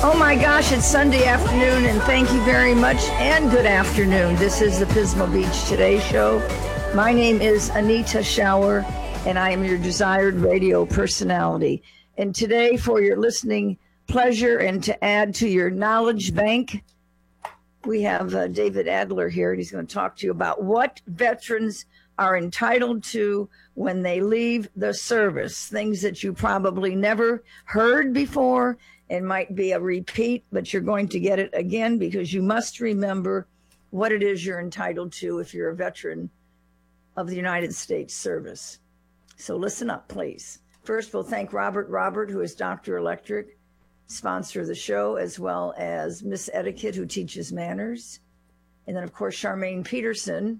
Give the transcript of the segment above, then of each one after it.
Oh my gosh, it's Sunday afternoon, and thank you very much, and good afternoon. This is the Pismo Beach Today Show. My name is Anita Schauer, and I am your desired radio personality. And today, for your listening pleasure and to add to your knowledge bank, we have David Adler here, and he's going to talk to you about what veterans are entitled to when they leave the service, things that you probably never heard before. It might be a repeat, but you're going to get it again because you must remember what it is you're entitled to if you're a veteran of the United States service. So listen up, please. First, we'll thank Robert, who is Dr. Electric, sponsor of the show, as well as Miss Etiquette, who teaches manners. And then, of course, Charmaine Peterson,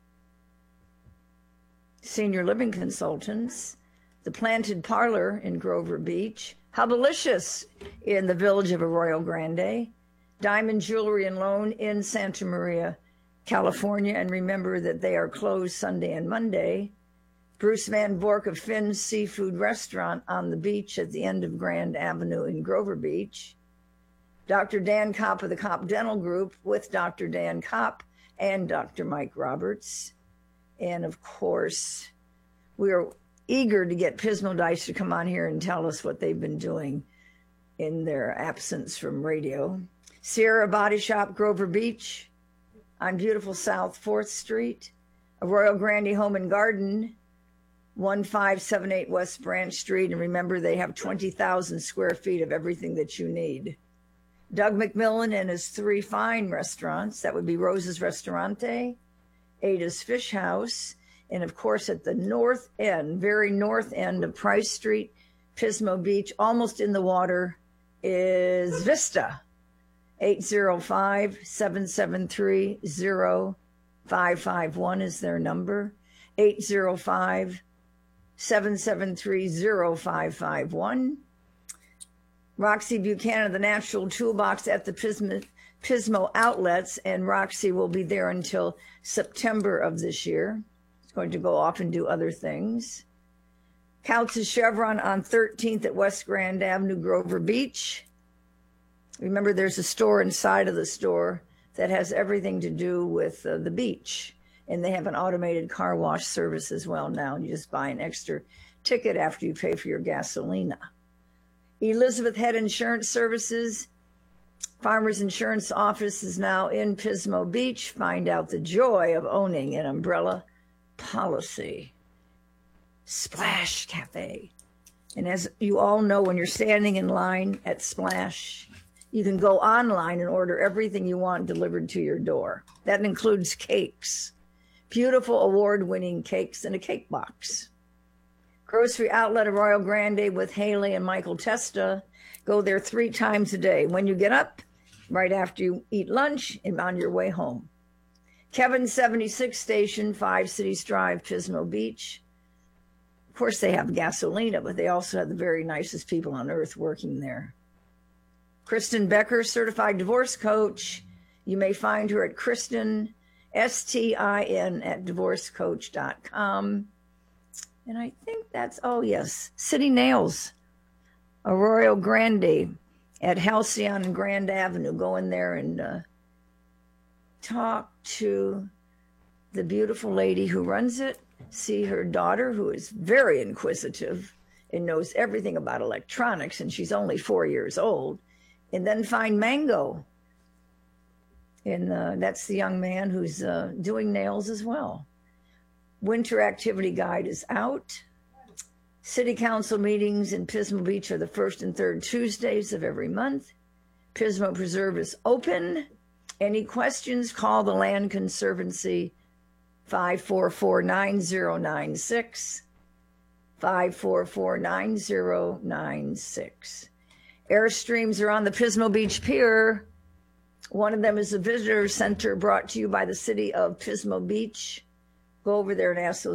Senior Living Consultants, The Planted Parlor in Grover Beach, Hubblicious in the village of Arroyo Grande, Diamond Jewelry and Loan in Santa Maria, California, and remember that they are closed Sunday and Monday, Bruce Van Vork of Finn's Seafood Restaurant on the beach at the end of Grand Avenue in Grover Beach, Dr. Dan Kopp of the Kopp Dental Group with Dr. Dan Kopp and Dr. Mike Roberts, and of course, we are eager to get Pismo Dice to come on here and tell us what they've been doing in their absence from radio. Sierra Body Shop, Grover Beach, on beautiful South 4th Street. Arroyo Grande Home and Garden, 1578 West Branch Street. And remember, they have 20,000 square feet of everything that you need. Doug McMillan and his 3 fine restaurants. That would be Rosa's Restaurante, Ada's Fish House, and of course, at the north end, very north end of Price Street, Pismo Beach, almost in the water, is Vista. 805-773-0551 is their number. 805-773-0551. Roxy Buchanan, the Natural Toolbox at the Pismo outlets, and Roxy will be there until September of this year. Going to go off and do other things. Couch's Chevron on 13th at West Grand Avenue, Grover Beach. Remember, there's a store inside of the store that has everything to do with the beach, and they have an automated car wash service as well now. You just buy an extra ticket after you pay for your gasolina. Elizabeth Head Insurance Services, Farmers Insurance Office is now in Pismo Beach. Find out the joy of owning an umbrella policy. Splash Cafe. And as you all know, when you're standing in line at Splash, you can go online and order everything you want delivered to your door. That includes cakes. Beautiful award-winning cakes in a cake box. Grocery Outlet Arroyo Grande with Haley and Michael Testa. Go there 3 times a day. When you get up, right after you eat lunch, and on your way home. Kevin 76 Station, 5 Cities Drive, Pismo Beach. Of course, they have gasolina, but they also have the very nicest people on earth working there. Kristen Becker, Certified Divorce Coach. You may find her at Kristen, STIN, at divorcecoach.com. And I think that's, oh yes, City Nails, Arroyo Grande at Halcyon and Grand Avenue. Go in there and talk to the beautiful lady who runs it, see her daughter, who is very inquisitive and knows everything about electronics, and she's only 4 years old, and then find Mango. And that's the young man who's doing nails as well. Winter activity guide is out. City council meetings in Pismo Beach are the 1st and 3rd Tuesdays of every month. Pismo Preserve is open. Any questions, call the Land Conservancy, 544-9096, 544-9096. Airstreams are on the Pismo Beach Pier. One of them is a visitor center brought to you by the city of Pismo Beach. Go over there and ask those